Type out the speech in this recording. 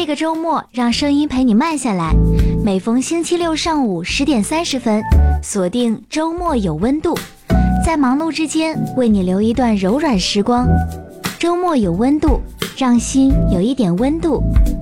这个周末让声音陪你慢下来，每逢星期六上午10点30分，锁定周末有温度，在忙碌之间为你留一段柔软时光。周末有温度，让心有一点温度。